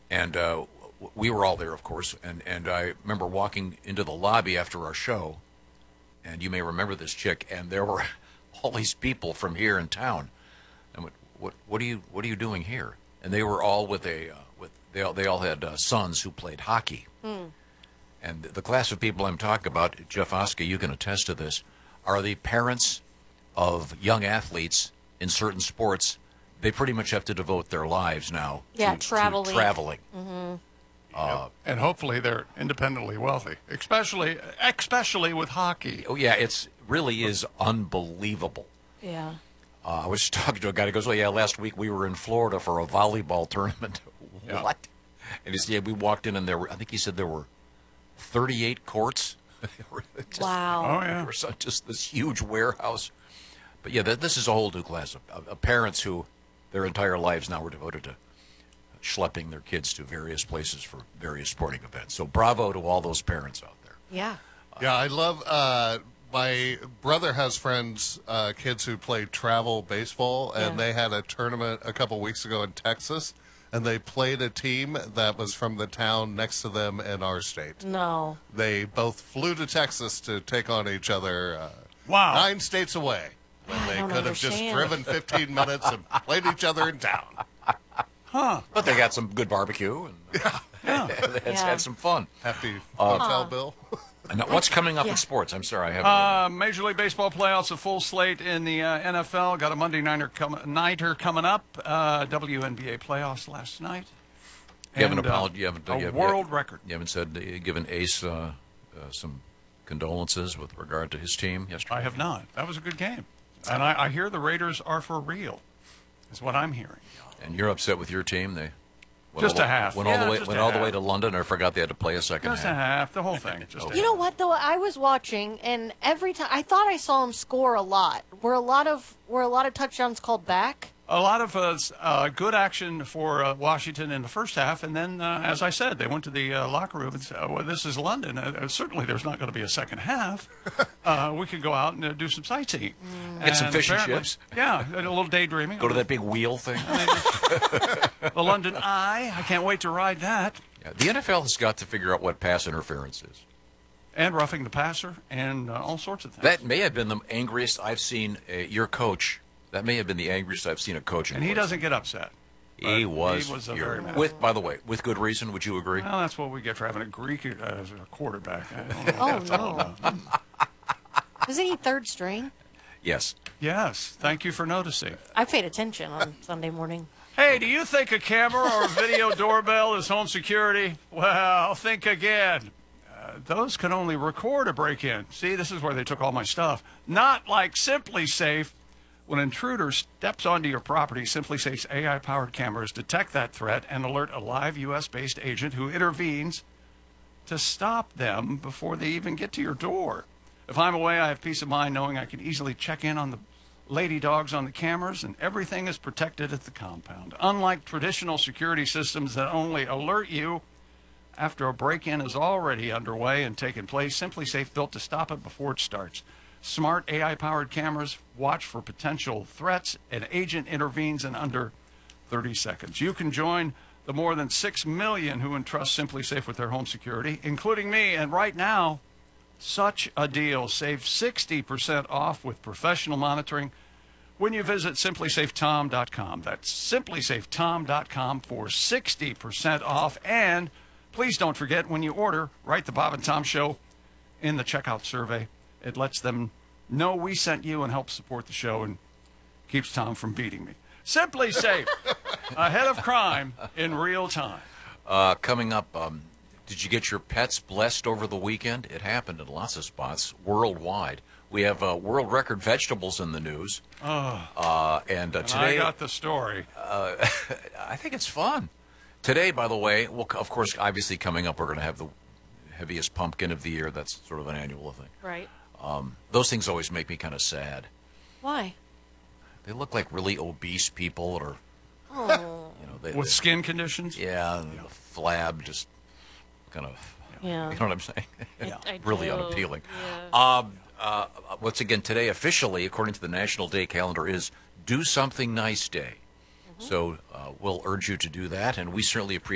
And we were all there, of course. And I remember walking into the lobby after our show, and you may remember this chick, and there were all these people from here in town. And what are you doing here? And they were all they all had sons who played hockey. And the class of people I'm talking about, Jeff Oska, you can attest to this, are the parents of young athletes in certain sports. They pretty much have to devote their lives now to traveling. And hopefully they're independently wealthy, especially with hockey. Oh, yeah, it really is unbelievable. Yeah. I was talking to a guy who goes, "Oh, yeah, last week we were in Florida for a volleyball tournament." Yeah. What? And he said, "Yeah, we walked in and I think he said there were 38 courts." Wow. Oh, yeah. It was just this huge warehouse. But, yeah, this is a whole new class of parents who their entire lives now are devoted to schlepping their kids to various places for various sporting events. So bravo to all those parents out there. Yeah. Yeah, I love my brother has friends, kids who play travel baseball, and they had a tournament a couple weeks ago in Texas, and they played a team that was from the town next to them in our state. No. They both flew to Texas to take on each other 9 states away when they could have just driven 15 minutes and played each other in town. Huh. But they got some good barbecue and they had some fun. Hefty hotel bill. And what's coming up in sports? I'm sorry, I haven't. Major League Baseball playoffs, a full slate in the NFL. Got a Monday nighter coming up. WNBA playoffs last night. You haven't apologized. You haven't a world record. You haven't said given Ace some condolences with regard to his team yesterday. I have not. That was a good game, and I hear the Raiders are for real. Is what I'm hearing. And you're upset with your team? They just a half. Went all the way to London. I forgot they had to play a second half. Just a half. The whole thing. You know what though? I was watching, and every time I thought I saw him score a lot. Were a lot of touchdowns called back? A lot of good action for Washington in the first half, and then, as I said, they went to the locker room and said, well, this is London. Certainly there's not going to be a second half. We could go out and do some sightseeing. Get some fish and chips. Yeah, a little daydreaming. Go to that big wheel thing. The London Eye. I can't wait to ride that. Yeah, the NFL has got to figure out what pass interference is. And roughing the passer and all sorts of things. That may have been the angriest I've seen your coach. That may have been the angriest I've seen a coach. And he doesn't get upset. He was very mad. By the way, with good reason. Would you agree? Well, that's what we get for having a Greek as a quarterback. Oh, no. Isn't he third string? Yes. Yes. Thank you for noticing. I paid attention on Sunday morning. Hey, do you think a camera or a video doorbell is home security? Well, think again. Those can only record a break-in. See, this is where they took all my stuff. Not like Simply Safe. When an intruder steps onto your property, Simply Safe's AI-powered cameras detect that threat and alert a live U.S.-based agent who intervenes to stop them before they even get to your door. If I'm away, I have peace of mind knowing I can easily check in on the lady dogs on the cameras, and everything is protected at the compound. Unlike traditional security systems that only alert you after a break-in is already underway and taken place, Simply Safe built to stop it before it starts. Smart AI-powered cameras watch for potential threats. An agent intervenes in under 30 seconds. You can join the more than 6 million who entrust Simply Safe with their home security, including me. And right now, such a deal. Save 60% off with professional monitoring when you visit simplysafetom.com. That's simplysafetom.com for 60% off. And please don't forget, when you order, write the Bob and Tom Show in the checkout survey. It lets them know we sent you and helps support the show and keeps Tom from beating me. Simply Safe, ahead of crime in real time. Coming up, did you get your pets blessed over the weekend? It happened in lots of spots worldwide. We have world record vegetables in the news. And today, I got the story. I think it's fun. Today, by the way, well, of course, obviously coming up, we're going to have the heaviest pumpkin of the year. That's sort of an annual thing. Right. Those things always make me kind of sad. Why? They look like really obese people, or with skin conditions. Yeah, the flab just kind of. Yeah. You know what I'm saying? I really do. unappealing. Yeah. Once again, today officially, according to the National Day calendar, is Do Something Nice Day. So we'll urge you to do that, and we certainly appreciate